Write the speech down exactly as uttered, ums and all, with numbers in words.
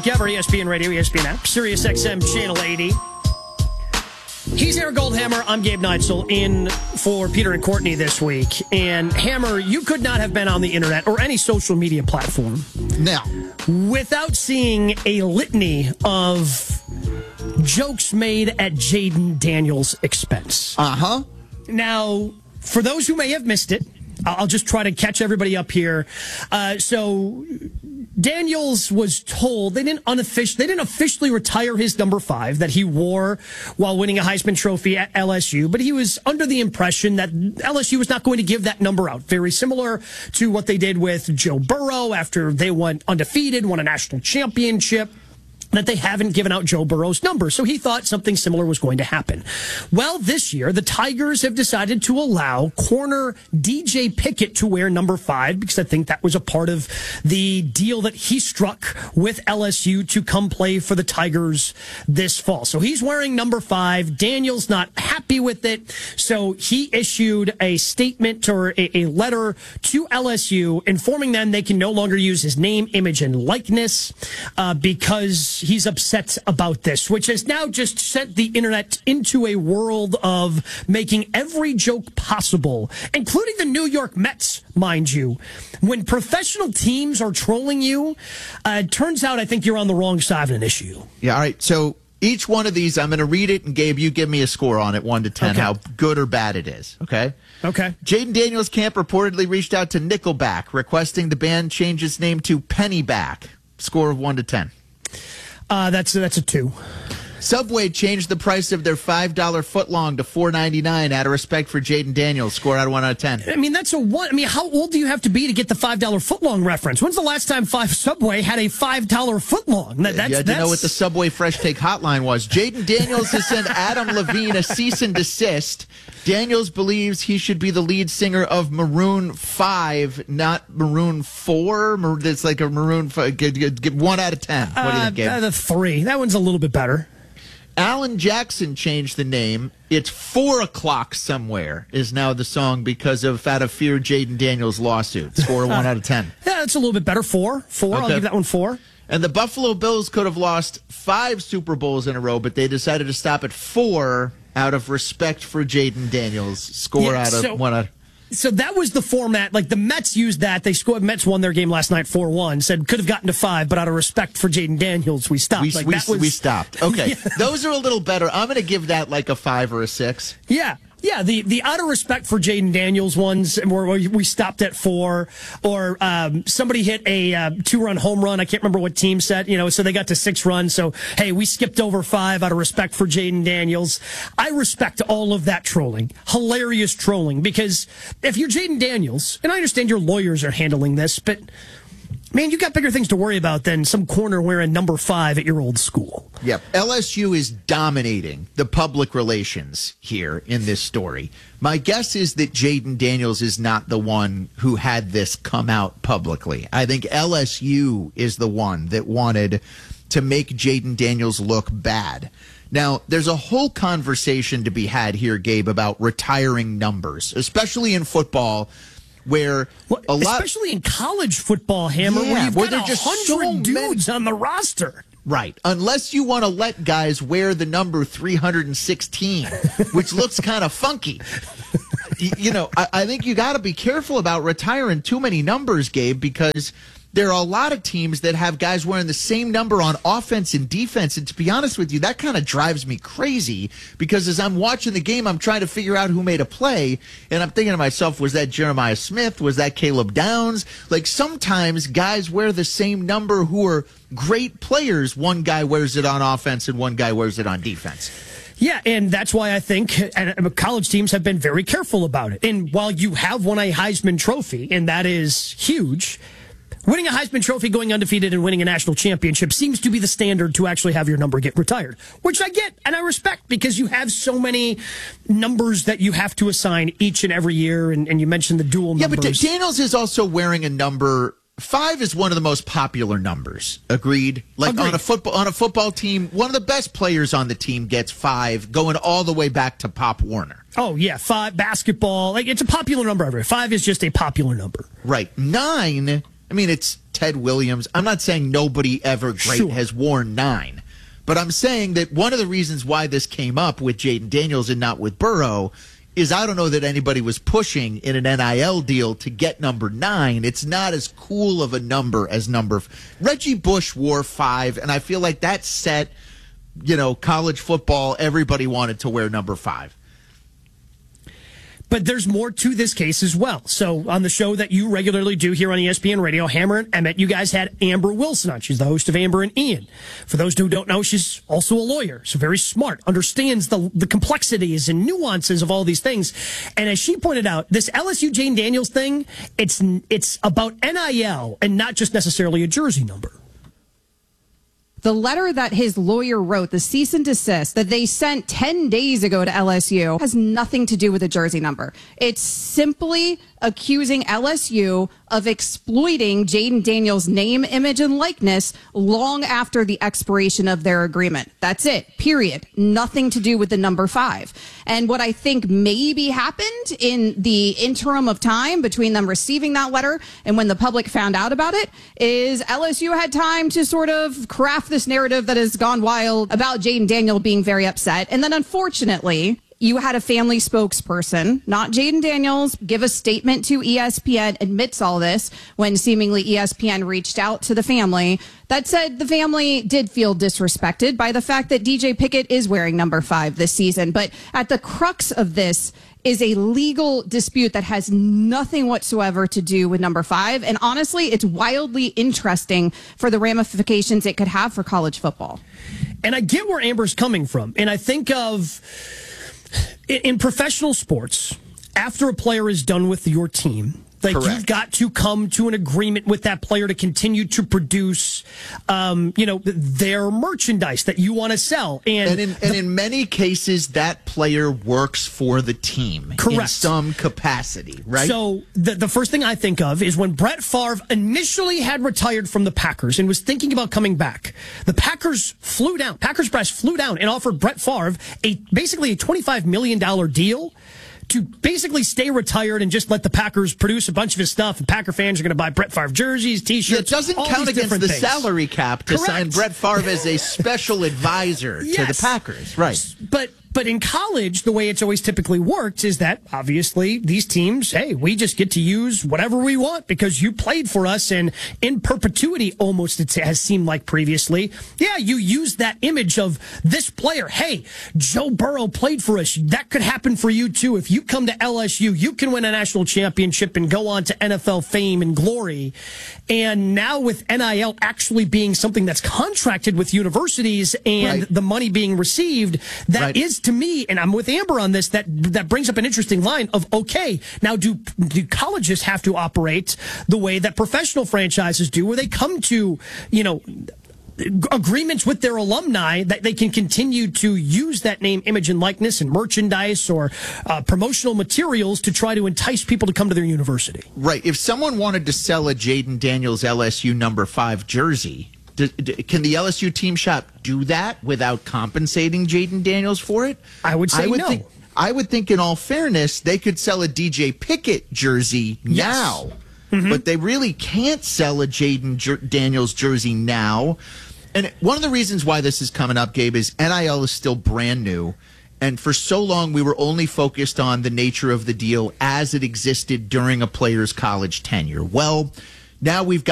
Gabriel, E S P N Radio, E S P N app, Sirius X M Channel eighty. He's Eric Goldhammer. I'm Gabe Neitzel in for Peter and Courtney this week. And Hammer, you could not have been on the internet or any social media platform now without seeing a litany of jokes made at Jayden Daniels' expense. Uh-huh. Now, for those who may have missed it, I'll just try to catch everybody up here. Uh, so Daniels was told they didn't unofficial, they didn't officially retire his number five that he wore while winning a Heisman Trophy at L S U, but he was under the impression that L S U was not going to give that number out. Very similar to what they did with Joe Burrow after they went undefeated, won a national championship, that they haven't given out Joe Burrow's number. So he thought something similar was going to happen. Well, this year, the Tigers have decided to allow corner D J Pickett to wear number five because I think that was a part of the deal that he struck with L S U to come play for the Tigers this fall. So he's wearing number five. Daniel's not happy with it. So he issued a statement or a, a letter to L S U informing them they can no longer use his name, image, and likeness uh, because he's upset about this, which has now just sent the internet into a world of making every joke possible, including the New York Mets, mind you. When professional teams are trolling you, uh, it turns out I think you're on the wrong side of an issue. Yeah, all right. So each one of these, I'm going to read it, and Gabe, you give me a score on it, one to ten, okay. How good or bad it is, okay? Okay. Jayden Daniels' camp reportedly reached out to Nickelback, requesting the band change its name to Pennyback. Score of one to ten. Uh, that's that's a two. Subway changed the price of their five dollar footlong to four ninety-nine out of respect for Jayden Daniels. Score out of one out of ten. I mean, that's a one. I mean, how old do you have to be to get the five dollar footlong reference? When's the last time Five Subway had a five dollar footlong? That, that's, you had to that's... know what the Subway Fresh Take hotline was. Jayden Daniels has sent Adam Levine a cease and desist. Daniels believes he should be the lead singer of Maroon five, not Maroon four. It's like a Maroon five. Get, get, get one out of ten. What do you think, Gabe? Uh, the three. That one's a little bit better. Alan Jackson changed the name. It's Four O'Clock Somewhere is now the song because of out of fear Jayden Daniels' lawsuit. Score one out of ten. Yeah, that's a little bit better. Four. Four. Okay. I'll give that one four. And the Buffalo Bills could have lost five Super Bowls in a row, but they decided to stop at four out of respect for Jayden Daniels. Score yeah, out of so, one out. So that was the format. Like the Mets used that. They scored. Mets won their game last night four one. Said could have gotten to five, but out of respect for Jayden Daniels, we stopped. We, like, we, that was, we stopped. Okay. Yeah. Those are a little better. I'm going to give that like a five or a six. Yeah. Yeah, the, the out of respect for Jayden Daniels ones where we stopped at four, or um, somebody hit a uh, two-run home run. I can't remember what team said, you know, so they got to six runs. So, hey, we skipped over five out of respect for Jayden Daniels. I respect all of that trolling, hilarious trolling, because if you're Jayden Daniels, and I understand your lawyers are handling this, but man, you got bigger things to worry about than some corner wearing number five at your old school. Yep. L S U is dominating the public relations here in this story. My guess is that Jayden Daniels is not the one who had this come out publicly. I think L S U is the one that wanted to make Jayden Daniels look bad. Now, there's a whole conversation to be had here, Gabe, about retiring numbers, especially in football, where well, a lot, especially in college football, Hammer, yeah, where you've where got just hundred so dudes many, on the roster. Right. Unless you want to let guys wear the number three hundred sixteen, which looks kind of funky. you, you know, I, I think you got to be careful about retiring too many numbers, Gabe, because there are a lot of teams that have guys wearing the same number on offense and defense. And to be honest with you, that kind of drives me crazy because as I'm watching the game, I'm trying to figure out who made a play. And I'm thinking to myself, was that Jeremiah Smith? Was that Caleb Downs? Like sometimes guys wear the same number who are great players. One guy wears it on offense and one guy wears it on defense. Yeah, and that's why I think and college teams have been very careful about it. And while you have won a Heisman Trophy, and that is huge, winning a Heisman Trophy, going undefeated, and winning a national championship seems to be the standard to actually have your number get retired, which I get and I respect because you have so many numbers that you have to assign each and every year, and, and you mentioned the dual numbers. Yeah, but Daniels is also wearing a number. Five is one of the most popular numbers. Agreed? Like Agreed. on a football on a football team, one of the best players on the team gets five, going all the way back to Pop Warner. Oh, yeah, five, basketball. Like, it's a popular number everywhere. Five is just a popular number. Right. Nine, I mean, it's Ted Williams. I'm not saying nobody ever great Sure. has worn nine. But I'm saying that one of the reasons why this came up with Jaden Daniels and not with Burrow is I don't know that anybody was pushing in an N I L deal to get number nine. It's not as cool of a number as number. F- Reggie Bush wore five, and I feel like that set, you know, college football, everybody wanted to wear number five. But there's more to this case as well. So on the show that you regularly do here on E S P N Radio, Hammer and Emmett, you guys had Amber Wilson on. She's the host of Amber and Ian. For those who don't know, she's also a lawyer, so very smart, understands the the complexities and nuances of all these things. And as she pointed out, this L S U Jane Daniels thing, it's it's about N I L and not just necessarily a jersey number. The letter that his lawyer wrote, the cease and desist that they sent ten days ago to L S U, has nothing to do with the jersey number. It's simply accusing L S U of exploiting Jaden Daniels' name, image, and likeness long after the expiration of their agreement. That's it, period. Nothing to do with the number five. And what I think maybe happened in the interim of time between them receiving that letter and when the public found out about it is L S U had time to sort of craft this narrative that has gone wild about Jaden Daniel being very upset. And then unfortunately, you had a family spokesperson, not Jaden Daniels, give a statement to E S P N, admits all this when seemingly E S P N reached out to the family that said the family did feel disrespected by the fact that D J Pickett is wearing number five this season. But at the crux of this is a legal dispute that has nothing whatsoever to do with number five. And honestly, it's wildly interesting for the ramifications it could have for college football. And I get where Amber's coming from. And I think of in professional sports, after a player is done with your team, like Correct. You've got to come to an agreement with that player to continue to produce, um, you know, their merchandise that you want to sell. And, And in, the, and in many cases, that player works for the team Correct. in some capacity, right? So the, the first thing I think of is when Brett Favre initially had retired from the Packers and was thinking about coming back, the Packers flew down, Packers press flew down and offered Brett Favre a basically a twenty-five million dollars deal to basically stay retired and just let the Packers produce a bunch of his stuff, and Packer fans are going to buy Brett Favre jerseys, T-shirts. It doesn't all count these against different the things. salary cap to Correct. sign Brett Favre as a special advisor Yes. to the Packers, right? But but in college, the way it's always typically worked is that obviously these teams, hey, we just get to use whatever we want because you played for us, and in perpetuity, almost it has seemed like previously. Yeah, you use that image of this player. Hey, Joe Burrow played for us. That could happen for you too. If you come to L S U, you can win a national championship and go on to N F L fame and glory. And now with N I L actually being something that's contracted with universities and Right. the money being received, that Right. is to me, and I'm with Amber on this, that that brings up an interesting line of, okay, now do do colleges have to operate the way that professional franchises do, where they come to, you know, agreements with their alumni that they can continue to use that name, image, and likeness and merchandise or uh, promotional materials to try to entice people to come to their university. Right. If someone wanted to sell a Jaden Daniels L S U number five jersey, do, do, can the L S U team shop do that without compensating Jaden Daniels for it? I would say I would no. Think, I would think, in all fairness, they could sell a D J Pickett jersey Yes. now, mm-hmm. but they really can't sell a Jaden Jer- Daniels jersey now. And one of the reasons why this is coming up, Gabe, is N I L is still brand new. And for so long, we were only focused on the nature of the deal as it existed during a player's college tenure. Well, now we've got